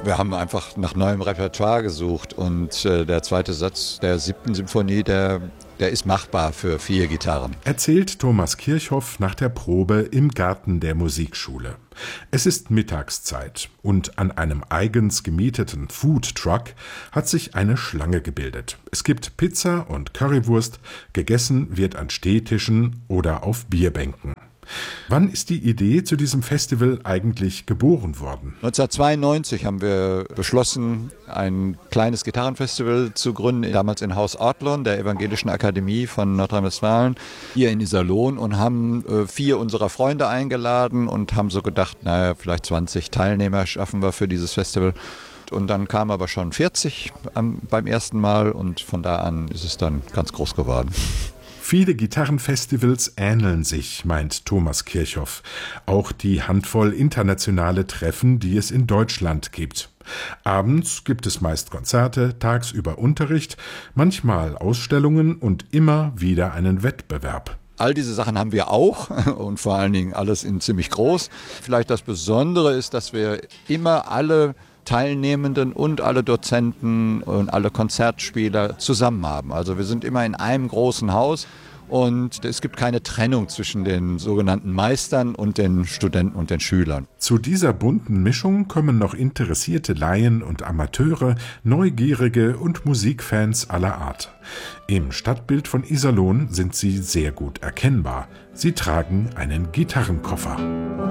Wir haben einfach nach neuem Repertoire gesucht und der zweite Satz der 7. Symphonie, der ist machbar für 4 Gitarren. Erzählt Thomas Kirchhoff nach der Probe im Garten der Musikschule. Es ist Mittagszeit und an einem eigens gemieteten Food-Truck hat sich eine Schlange gebildet. Es gibt Pizza und Currywurst, gegessen wird an Stehtischen oder auf Bierbänken. Wann ist die Idee zu diesem Festival eigentlich geboren worden? 1992 haben wir beschlossen, ein kleines Gitarrenfestival zu gründen, damals in Haus Ortlon, der Evangelischen Akademie von Nordrhein-Westfalen, hier in Iserlohn, und haben 4 unserer Freunde eingeladen und haben so gedacht, naja, vielleicht 20 Teilnehmer schaffen wir für dieses Festival. Und dann kamen aber schon 40 beim ersten Mal und von da an ist es dann ganz groß geworden. Viele Gitarrenfestivals ähneln sich, meint Thomas Kirchhoff. Auch die Handvoll internationale Treffen, die es in Deutschland gibt. Abends gibt es meist Konzerte, tagsüber Unterricht, manchmal Ausstellungen und immer wieder einen Wettbewerb. All diese Sachen haben wir auch und vor allen Dingen alles in ziemlich groß. Vielleicht das Besondere ist, dass wir immer alle Teilnehmenden und alle Dozenten und alle Konzertspieler zusammen haben. Also wir sind immer in einem großen Haus und es gibt keine Trennung zwischen den sogenannten Meistern und den Studenten und den Schülern. Zu dieser bunten Mischung kommen noch interessierte Laien und Amateure, Neugierige und Musikfans aller Art. Im Stadtbild von Iserlohn sind sie sehr gut erkennbar. Sie tragen einen Gitarrenkoffer.